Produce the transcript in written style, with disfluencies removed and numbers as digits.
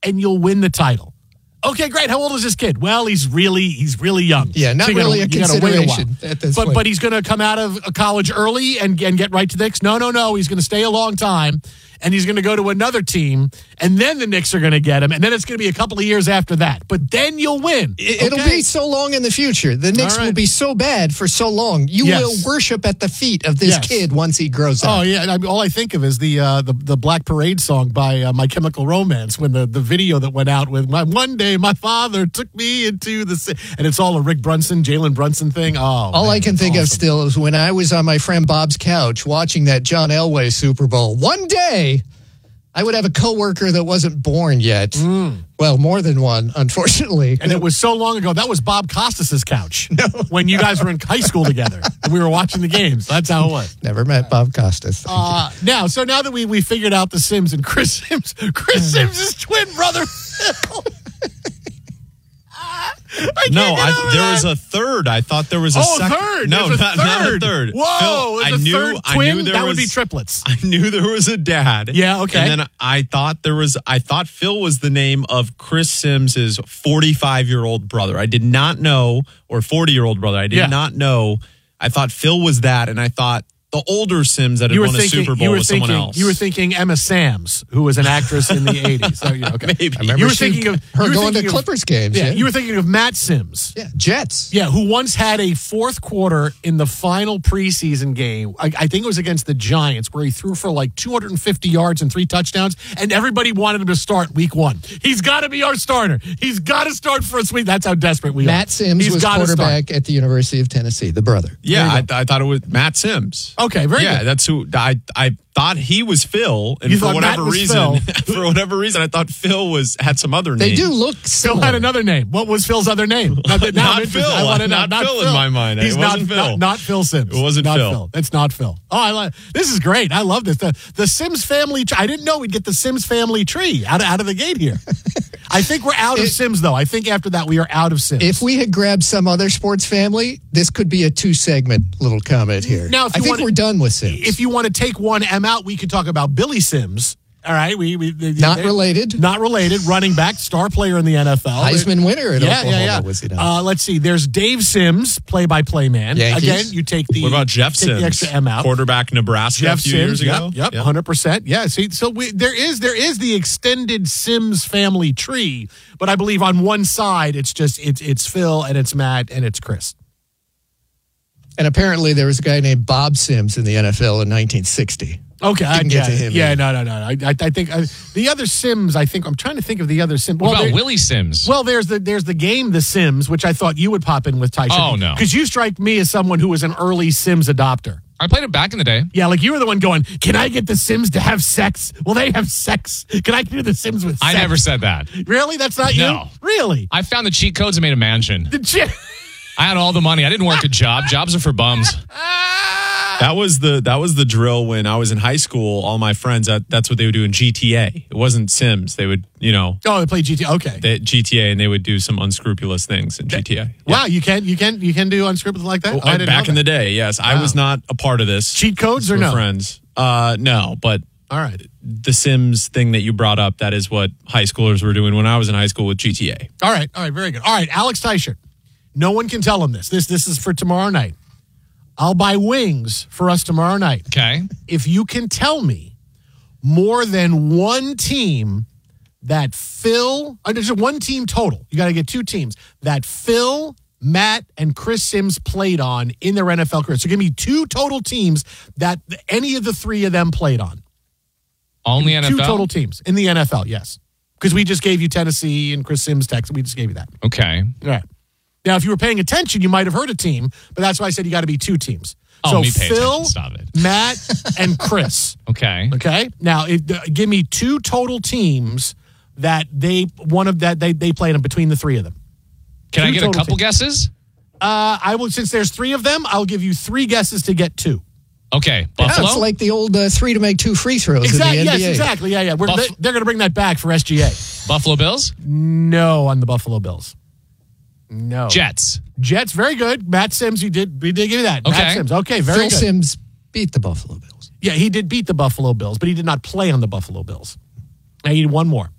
and you'll win the title. Okay, great. How old is this kid? Well, he's really young. Yeah, not really a consideration at this point. But he's going to come out of college early and get right to the Knicks? No. He's going to stay a long time, and he's going to go to another team, and then the Knicks are going to get him, and then it's going to be a couple of years after that. But then you'll win. It'll be so long in the future. The Knicks will be so bad for so long. You will worship at the feet of this kid once he grows up. Oh, yeah. All I think of is the Black Parade song by My Chemical Romance, when the video that went out with one day my father took me into the city. And it's all a Rick Brunson, Jalen Brunson thing. All I can think of still is when I was on my friend Bob's couch watching that John Elway Super Bowl. One day, I would have a coworker that wasn't born yet. Well, more than one, unfortunately. And it was so long ago. That was Bob Costas's couch when you guys were in high school together and we were watching the games. That's how it was. Never met Bob Costas. Now that we figured out the Sims and Chris Sims' twin brother, Phil. There was a third. I thought there was a second. Third. No, not a third. Whoa, Phil, I knew there would be triplets. I knew there was a dad. Yeah, okay. And then I thought Phil was the name of Chris Sims' 45-year-old brother. I did not know, or 40-year-old brother. I did not know. I thought Phil was that, and I thought the older Sims that had won a Super Bowl was someone else. You were thinking Emma Samms, who was an actress in the 80s. So, okay. Maybe. I remember you were thinking of her going to Clippers games. Yeah, you were thinking of Matt Sims. Yeah, Jets. Yeah, who once had a fourth quarter in the final preseason game. I think it was against the Giants, where he threw for like 250 yards and 3 touchdowns, and everybody wanted him to start week 1. He's got to be our starter. He's got to start for us week. That's how desperate we are. Matt Sims was quarterback at the University of Tennessee, the brother. Yeah, I thought it was Matt Sims. Okay, very good. Yeah, that's who I thought he was Phil, and for whatever reason, I thought Phil had some other name. They do look similar. Phil had another name. What was Phil's other name? Not Phil. Not Phil in my mind. He's it wasn't Phil. Not Phil Sims. It wasn't Phil. It's not Phil. Oh, this is great. I love this. The Sims family. I didn't know we'd get the Sims family tree out of the gate here. I think we're out of Sims, though. I think after that we are out of Sims. If we had grabbed some other sports family, this could be a 2-segment little comment here. Now, I think we're done with Sims. If you want to take one M out, we could talk about Billy Sims. All right, not related. Running back, star player in the NFL, Heisman winner at Oklahoma. Was he not? Let's see. There's Dave Sims, play-by-play man. Yankees. Again, you take the. What about Jeff Sims? The extra M out. Quarterback Nebraska a few years ago. Yep, 100%. Yeah. See, so there is the extended Sims family tree, but I believe on one side it's just it's Phil and it's Matt and it's Chris. And apparently there was a guy named Bob Sims in the NFL in 1960. Okay, I get to him. Yeah, no. I think the other Sims. I think I'm trying to think of the other Sims. What about Willie Sims? Well, there's the game The Sims, which I thought you would pop in with, Tyson. Oh no, because you strike me as someone who was an early Sims adopter. I played it back in the day. Yeah, like you were the one going, can I get the Sims to have sex? Well, they have sex. Can I do the Sims with sex? I never said that. Really? That's not you? Really? I found the cheat codes and made a mansion. I had all the money. I didn't work a job. Jobs are for bums. That was the drill when I was in high school. All my friends, that's what they would do in GTA. It wasn't Sims. They would, Oh, they play GTA. Okay. GTA, and they would do some unscrupulous things in GTA. Yeah. Wow, you can do unscrupulous like that? Back in the day, yes. Wow. I was not a part of this. Cheat codes or no? Friends. No, but all right. The Sims thing that you brought up, that is what high schoolers were doing when I was in high school with GTA. All right, very good. All right, Alex Teicher. No one can tell him this. This is for tomorrow night. I'll buy wings for us tomorrow night. Okay. If you can tell me more than one team that there's one team total. You got to get 2 teams that Phil, Matt, and Chris Sims played on in their NFL career. So give me 2 total teams that any of the 3 of them played on. Only NFL? 2 total teams in the NFL, yes. Because we just gave you Tennessee and Chris Sims, Texas. We just gave you that. Okay. All right. Now, if you were paying attention, you might have heard a team, but that's why I said you got to be 2 teams. So Phil, Stop it. Matt, and Chris. Okay. Okay. Now, give me 2 total teams that they played in between the 3 of them. Can I get a couple guesses? I will. Since there's 3 of them, I'll give you 3 guesses to get 2. Okay. Buffalo. It's like the old 3 to make 2 free throws exactly, in the NBA. Yes, exactly. Yeah. They're going to bring that back for SGA. Buffalo Bills? No, on the Buffalo Bills. No. Jets, very good. Matt Sims, we did give you that. Okay. Matt Sims, okay, very Phil good. Sims beat the Buffalo Bills. Yeah, he did beat the Buffalo Bills, but he did not play on the Buffalo Bills. I need one more.